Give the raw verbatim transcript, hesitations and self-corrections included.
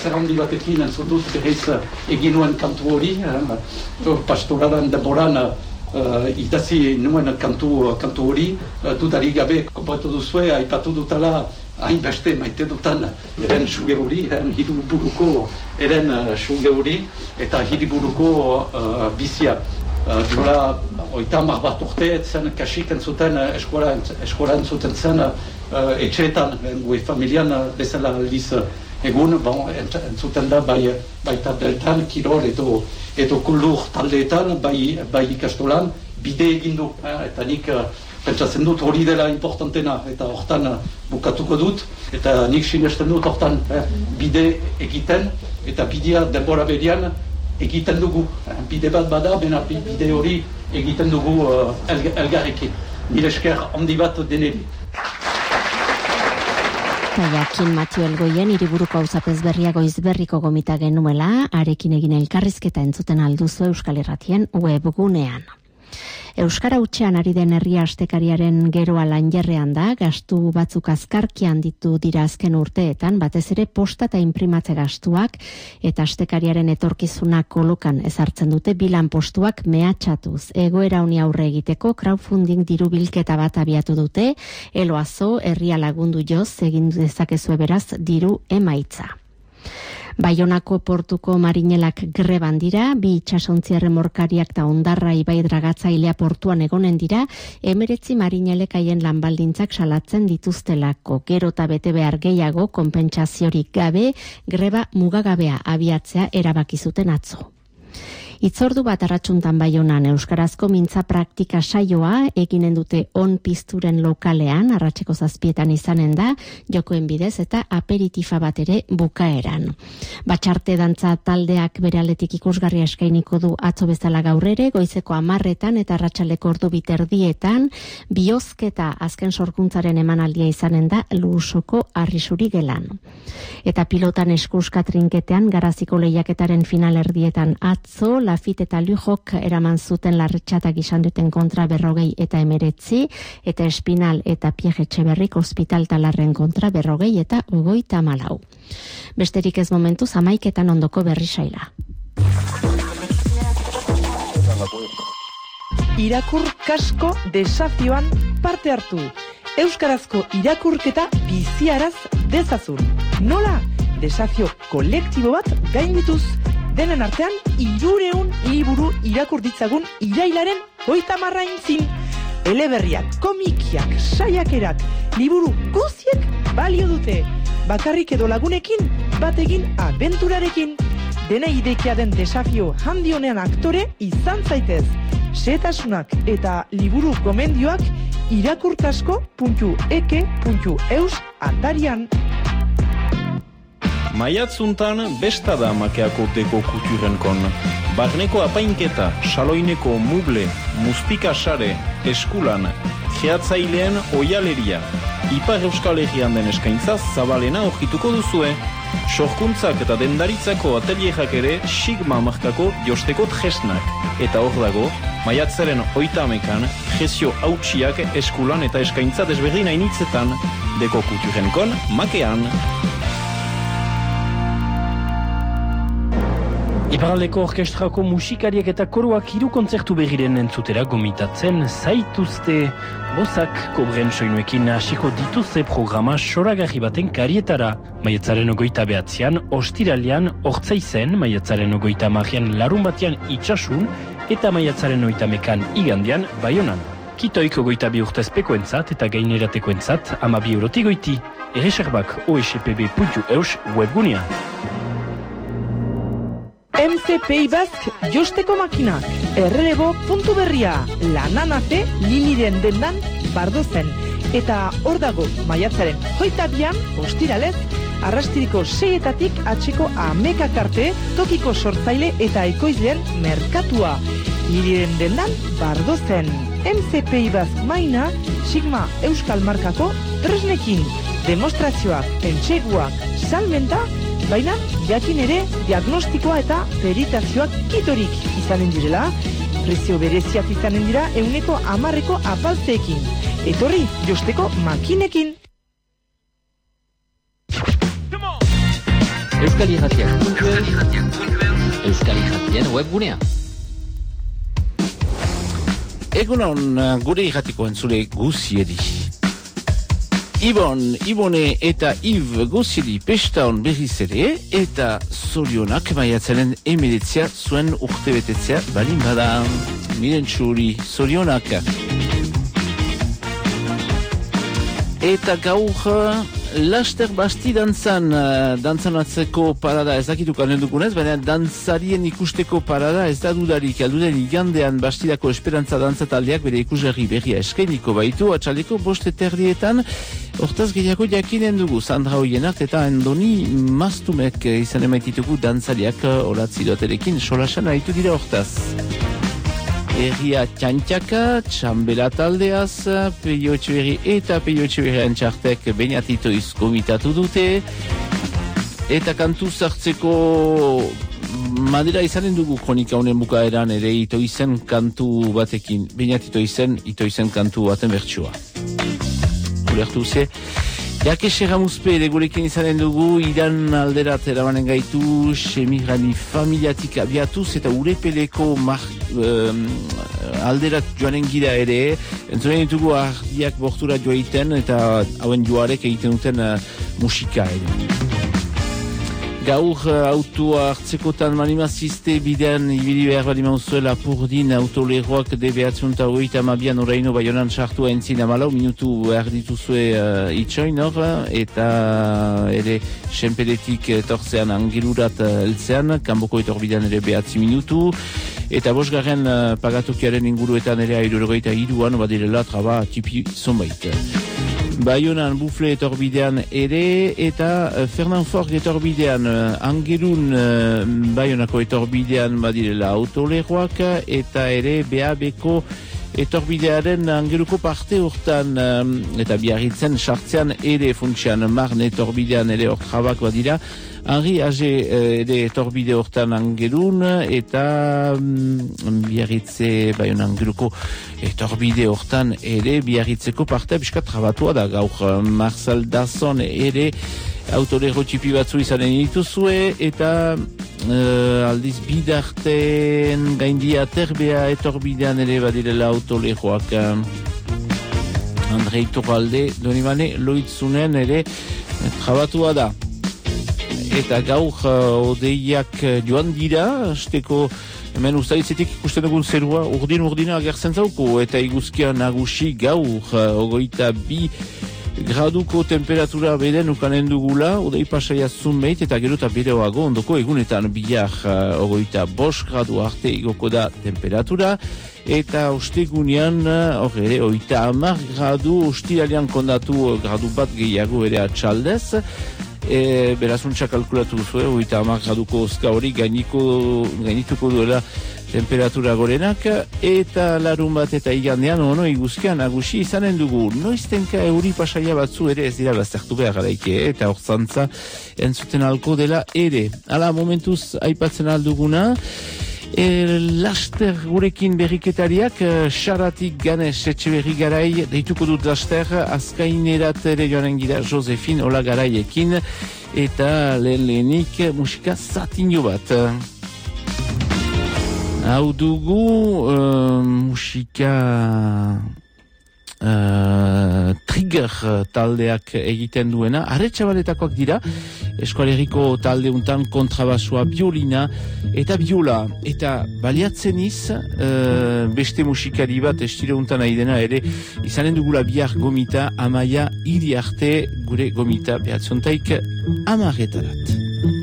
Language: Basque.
plazer handi batekin entzutut berriz egin nuen kantu hori, eh, pastoradan denboran uh, idatzi nuen kantu, kantu hori, uh, dudarik gabe konpratu duzue, aipatu dutala hainbeste maite dutan eren suge hori, eren hiriburuko eren uh, suge hori, eta hiriburuko uh, bizia. Uh, Dura, oita hamar bat urte, zen kasik entzuten, eskola, eskola entzuten zen uh, etxeetan, gue familian uh, bezala aldiz uh, egun, bon, entzuten da bai, baita deltan, kirol edo, edo kulur taldeetan, bai, bai ikastolan, bide egindu, eh, eta nik uh, pentsatzen dut hori dela importantena, eta hortan uh, bukatuko dut, eta nik sinesten dut hortan eh, bide egiten, eta bidea denbora berian, egiten dugu, bide bat bada, bena bide hori egiten dugu uh, elgarrekin. Nire esker handi bat deneri. Jakin Matio Elgoien hiriburuko auzapez berria goizberriko gomita genuela, arekin egin elkarrizketa entzuten alduzu Euskal Irratien webgunean. Euskara hutsean ari den herria astekariaren geroa lanjerrean da, gastu batzuk azkarkian ditu dira azken urteetan, batez ere posta eta inprimatze gastuak, eta astekariaren etorkizuna kolokan ezartzen dute bilan postuak mehatxatuz. Egoera honi aurre egiteko crowdfunding diru bilketa bat abiatu dute, eloazo herria lagundu joz egin dezakezue beraz diru emaitza. Baionako portuko marinelak greban dira, bi itsasontzi erremorkariak eta Ondarra ibai dragatzailea portuan egonen dira, emeretzi marinelek haien lanbaldintzak salatzen dituztelako. Gero eta bete behar gehiago konpentsaziorik gabe, greba mugagabea abiatzea erabaki zuten atzo. Itzordu bat arratsuntan Baionan euskarazko mintza praktika saioa eginen dute on pizturen lokalean, arratseko zazpietan izanen da, jokoen bidez eta aperitifa bat ere bukaeran. Batxarte dantza taldeak bere aldetik ikusgarria eskainiko du atzo bezala gaur ere, goizeko hamarretan eta arratsaleko ordu biterdietan, bihozketa azken sorkuntzaren emanaldia izanen da Lusoko Arrisuri gelan. Eta pilotan eskuska trinketean garaziko lehiaketaren finalerdietan atzo, Lafit eta Lujok eraman zuten larretxatak izan duten kontra berrogei eta emeretzi, eta Espinal eta Pierre Etxeberrik hospital talarren kontra berrogei eta ogoita malau. Besterik ez momentuz hamaiketan ondoko berri saila. Irakur kasko desafioan parte hartu. Euskarazko irakurketa biziaraz dezazun. Nola? Desafio kolektibo bat gaindituz. Denen artean, hirureun liburu irakur ditzagun irailaren hogeita hamarra intzin. Eleberriak, komikiak, saiakerak, liburu guztiek balio dute. Bakarrik edo lagunekin, bategin abenturarekin. Dena idekia den desafio handionean aktore izan zaitez. Setasunak eta liburu gomendioak irakurkasko puntu eke puntu eus atarian. Maiatzuntan besta da makeako deko kulturenkon. Barneko apainketa, saloineko muble, mustika sare, eskulan, gehatzailean oialeria. Ipar Euskal Herrian den eskaintza zabalena horrituko duzue. Sorkuntzak eta dendaritzako atelierak ere Sigma markako josteko tresnak. Eta hor dago, maiatzaren oita hamekan, jesio hautsiak eskulan eta eskaintza desberdin hainitzetan. Deko kulturenkon makean. Iparraldeko orkestrako musikariak eta koruak hiru kontzertu berriren entzutera gomitatzen zaituzte. Bozak kobren soinuekin hasiko dituzte programa soragarri baten karietara. Maiatzaren ogoita behatzean, ostiralean, Ortzaizen, maiatzaren ogoita marian larun batean itxasun, eta maiatzaren oita mekan igandean Baionan. Kitoik ogoita bi urtezpekoentzat eta gaineratekoentzat amabi eurotik goiti. Erreserbak o s p b puntu eus webgunea. M C P I Basque josteko makina, errelebo puntu berria, lananafe liliren dendan bardozen. Eta hor dago maiatzaren hogeita bian, ostiralez, arrastiriko seietatik atxeko amekak arte tokiko sortzaile eta ekoizleen merkatua. Liliren dendan bardozen. M C P I Basque maina, Sigma Euskal Markako tresnekin, demostrazioak, entseguak, salmenta, baina jakin ere diagnostikoa eta peritazioak kitorik izanen direla, prezio bereziak izanen dira euneko hamarreko apaltzeekin. Etorri josteko makinekin. Euskal Irratiak puntu eus, Euskal Irratien webgunea. Egunon gure irratiko entzule guziedi. Ibon, Ibone eta Iv guziedi pestaon berriz ere, eta zorionak maiatzaren emedetzea zuen urte betetzea balin bada. Miren txuri, zorionak. Eta gaur laster basti dantzan, dantzanatzeko parada ez dakituk anendukunez, baina dantzarien ikusteko parada ez da dudarik, alduden igandean bastidako esperantza dantzataldeak bere ikusgarri berria eskainiko baitu, atxaldeko boste terdietan, hortaz gehiago jakinen dugu, Sandra Oienak eta Andoni Mastumek izan emaititugu dantzariak olatzi doterekin, solasan haitu dira hortaz. Erria txantxaka, txambela taldeaz, Peio Etxeberri eta Peio Etxeberrian txartek bainatito izkomitatu dute. Eta kantu zartzeko madera izanen dugu kronika honen bukaeran ere ito izen kantu batekin, bainatito izen, ito izen kantu baten bertsua. Kulertu ze. Jake Serramuzpe ere gurekin izanen dugu, iran alderat erabanen gaitu, semigrani familiatik abiatuz eta urepeleko mar, um, alderat joanen gira ere, entzunen ditugu ardiak bortura joaiten eta hauen joarek egiten duten uh, musika ere. Gaur autua hartzekotan manimazizte bidean ibili behar bali mauzuela Purdin autoleroak de behatziunta hogeita amabian oraino baionan sartua entzin amalau minutu behar dituzue uh, itxoin hor, eta ere senperetik etortzean angelurat heltzean, kanboko etorbidean ere behatzi minutu, eta bosgarren uh, pagatokiaren inguruetan ere airurogeita iruan badirela traba tipi zonbait. Baionan bufle etorbidean ere, eta uh, Fernand Forg etorbidean, uh, Angelun uh, Baionako etorbidean badirela autoleroak, eta ere B A B-ko etorbidearen Angeluko parte hortan, um, eta Biarritzen sartzean ere funtsian Marne etorbidean ere hor trabak badira, Henri Age ere etorbide hortan Angelun, eta um, Biarritze Baiona Angeluko etorbide hortan ere Biarritzeko parte biskat trabatua da gaur. Marcel Dasson ere autolero txipi batzu izanen dituzue, eta uh, aldiz bidarten gaindia terbea etorbidean ere badirela autoleroak. Andrei Torralde Donibane loitzunen ere trabatua da. Eta gaur uh, odeiak joan dira, asteko hemen ustaitzetik ikusten dugun zerua urdin-urdina agertzen zauko, eta iguzkia nagusi gaur uh, ogoita bi graduko temperatura beren ukanen dugula, odei pasaia zunbeit, eta gero eta bereoago ondoko egunetan bihar uh, ogoita bost gradu arte igoko da temperatura, eta ostegunean hor ere oita hamar gradu, ostiralean kondatu gradu bat gehiago ere atxaldez. E, berazuntza kalkulatu duzu, eh? oita hamar graduko ozka hori gainiko, gainituko duela temperatura gorenak, eta larun bat eta igandean ono iguzkian nagusi izanen dugu. Noiztenka euri pasaia batzu ere ez dira baztertu behar garaike, eta horzantza entzuten alko dela ere. Hala, momentuz aipatzen alduguna, E, laster gurekin berriketariak, xaratik Ganes Etxeberri garai, deituko dut laster, azkainerat ere joanen gira Josefin Ola garaiekin, eta lehen lehenik musika zatino bat. Hau dugu uh, musika uh, Trigger taldeak egiten duena, arretxabaletakoak dira, eskualeriko talde untan kontrabasua, biolina eta biola, eta baliatzen iz uh, beste musikari bat estilo untan nahi dena ere izanen dugula bihar gomita Amaia hiri arte gure gomita behatzontaik amarretarat.